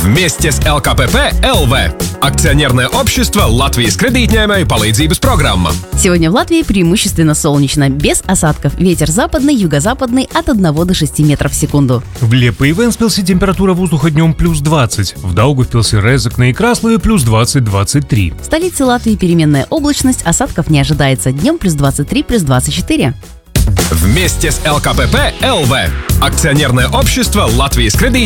Вместе с ЛКПП ЛВ. Акционерное общество Латвijas kredītņēmēju palīdzības программа. Сегодня в Латвии преимущественно солнечно, без осадков. Ветер западный, юго-западный от 1 до 6 метров в секунду. В Лепе и Венспилсе температура воздуха днем плюс 20, в Даугавпилсе, Резекне и Краслове плюс 20-23. В столице Латвии переменная облачность, осадков не ожидается. Днем плюс 23, плюс 24. Вместе с ЛКПП ЛВ. Акционерное общество Латвijas kredītņēmēju